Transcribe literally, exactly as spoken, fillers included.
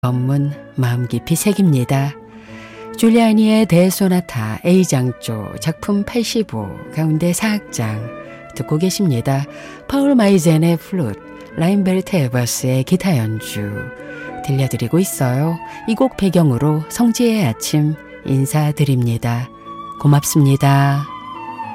검문 마음 깊이 새깁니다. 줄리아니의 대소나타 A장조 작품 팔십오 가운데 사 악장 듣고 계십니다. 파울 마이젠의 플룻, 라인베르트 에버스의 기타 연주 들려드리고 있어요. 이 곡 배경으로 성지의 아침 인사드립니다. 고맙습니다.